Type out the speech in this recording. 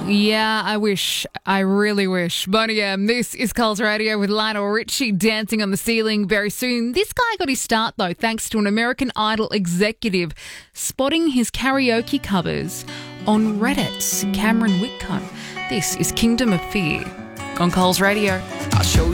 Yeah, I wish. I really wish. Bonnie M, this is Coles Radio with Lionel Richie dancing on the ceiling very soon. This guy got his start, though, thanks to an American Idol executive spotting his karaoke covers on Reddit. Cameron Whitcomb. This is Kingdom of Fear on Coles Radio. I'll show